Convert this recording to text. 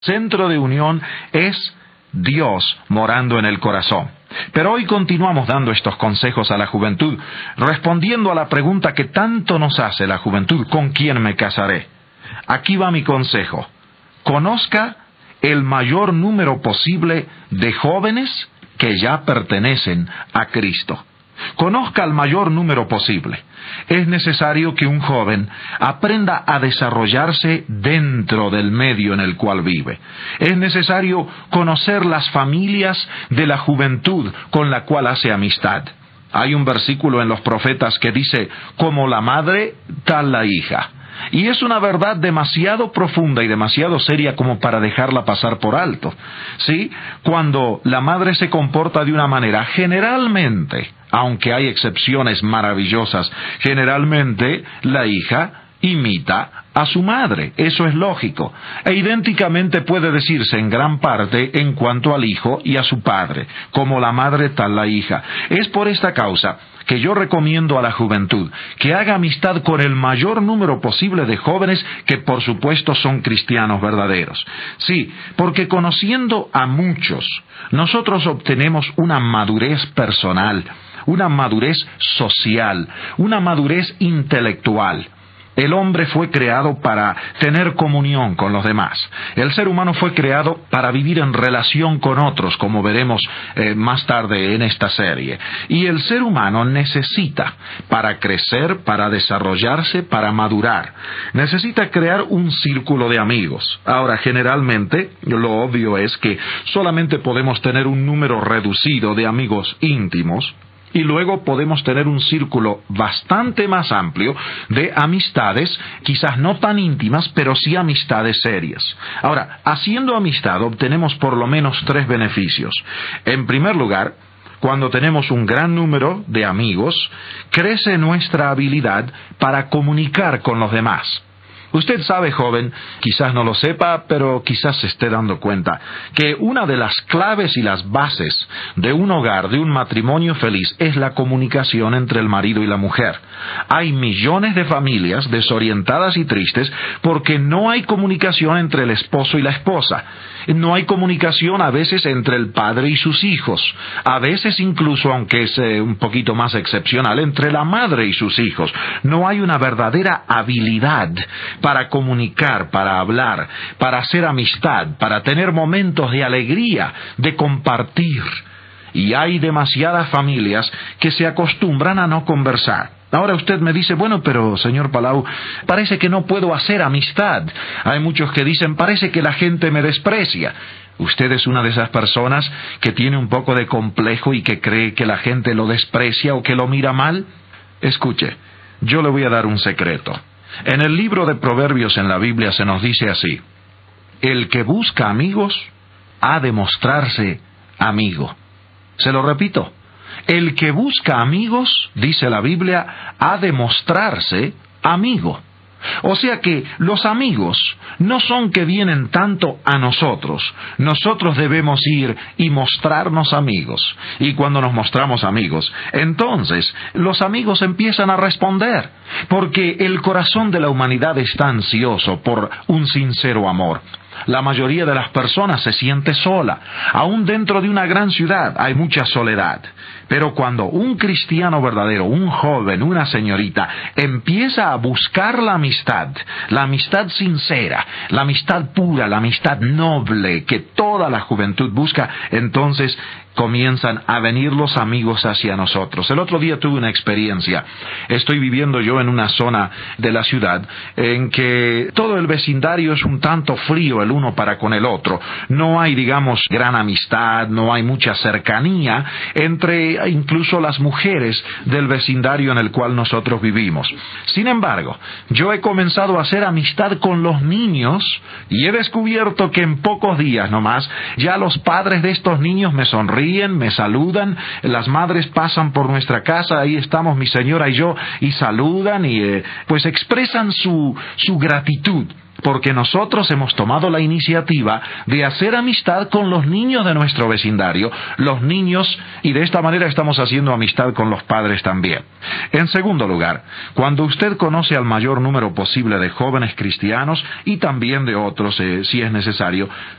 centro de unión es Dios morando en el corazón. Pero hoy continuamos dando estos consejos a la juventud, respondiendo a la pregunta que tanto nos hace la juventud: ¿con quién me casaré? Aquí va mi consejo: conozca el mayor número posible de jóvenes que ya pertenecen a Cristo. Conozca el mayor número posible. Es necesario que un joven aprenda a desarrollarse dentro del medio en el cual vive. Es necesario conocer las familias de la juventud con la cual hace amistad. Hay un versículo en los profetas que dice: como la madre, tal la hija. Y es una verdad demasiado profunda y demasiado seria como para dejarla pasar por alto. ¿Sí? Cuando la madre se comporta de una manera, generalmente, aunque hay excepciones maravillosas, generalmente la hija imita a su madre. Eso es lógico. E idénticamente puede decirse en gran parte en cuanto al hijo y a su padre: como la madre, tal la hija. Es por esta causa que yo recomiendo a la juventud que haga amistad con el mayor número posible de jóvenes que por supuesto son cristianos verdaderos. Sí, porque conociendo a muchos, nosotros obtenemos una madurez personal, una madurez social, una madurez intelectual. El hombre fue creado para tener comunión con los demás. El ser humano fue creado para vivir en relación con otros, como veremos más tarde en esta serie. Y el ser humano necesita, para crecer, para desarrollarse, para madurar, necesita crear un círculo de amigos. Ahora, generalmente, lo obvio es que solamente podemos tener un número reducido de amigos íntimos, y luego podemos tener un círculo bastante más amplio de amistades, quizás no tan íntimas, pero sí amistades serias. Ahora, haciendo amistad obtenemos por lo menos 3 beneficios. En primer lugar, cuando tenemos un gran número de amigos, crece nuestra habilidad para comunicar con los demás. Usted sabe, joven, quizás no lo sepa, pero quizás se esté dando cuenta, que una de las claves y las bases de un hogar, de un matrimonio feliz, es la comunicación entre el marido y la mujer. Hay millones de familias desorientadas y tristes porque no hay comunicación entre el esposo y la esposa. No hay comunicación a veces entre el padre y sus hijos. A veces incluso, aunque es un poquito más excepcional, entre la madre y sus hijos. No hay una verdadera habilidad para comunicar, para hablar, para hacer amistad, para tener momentos de alegría, de compartir. Y hay demasiadas familias que se acostumbran a no conversar. Ahora usted me dice: bueno, pero señor Palau, parece que no puedo hacer amistad. Hay muchos que dicen: parece que la gente me desprecia. ¿Usted es una de esas personas que tiene un poco de complejo y que cree que la gente lo desprecia o que lo mira mal? Escuche, yo le voy a dar un secreto. En el libro de Proverbios en la Biblia se nos dice así: el que busca amigos ha de mostrarse amigo. Se lo repito: el que busca amigos, dice la Biblia, ha de mostrarse amigo. O sea que los amigos no son que vienen tanto a nosotros. Nosotros debemos ir y mostrarnos amigos. Y cuando nos mostramos amigos, entonces los amigos empiezan a responder. Porque el corazón de la humanidad está ansioso por un sincero amor. La mayoría de las personas se siente sola. Aún dentro de una gran ciudad hay mucha soledad. Pero cuando un cristiano verdadero, un joven, una señorita, empieza a buscar la amistad sincera, la amistad pura, la amistad noble que toda la juventud busca, entonces comienzan a venir los amigos hacia nosotros. El otro día tuve una experiencia. Estoy viviendo yo en una zona de la ciudad en que todo el vecindario es un tanto frío el uno para con el otro. No hay, digamos, gran amistad, no hay mucha cercanía entre incluso las mujeres del vecindario en el cual nosotros vivimos. Sin embargo, yo he comenzado a hacer amistad con los niños y he descubierto que en pocos días nomás ya los padres de estos niños me sonríen sonríen, me saludan, las madres pasan por nuestra casa, ahí estamos mi señora y yo, y saludan y pues expresan su gratitud, porque nosotros hemos tomado la iniciativa de hacer amistad con los niños de nuestro vecindario, los niños, y de esta manera estamos haciendo amistad con los padres también. En segundo lugar, cuando usted conoce al mayor número posible de jóvenes cristianos y también de otros, si es necesario,